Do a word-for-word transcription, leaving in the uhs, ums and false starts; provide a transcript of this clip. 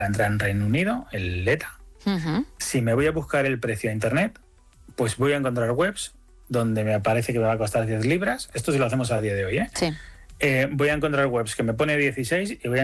entrar en Reino Unido, el E T A. Uh-huh. Si me voy a buscar el precio a internet, pues voy a encontrar webs donde me parece que me va a costar diez libras. Esto sí lo hacemos a día de hoy, ¿eh? Sí. Eh, voy a encontrar webs que me pone dieciséis y voy a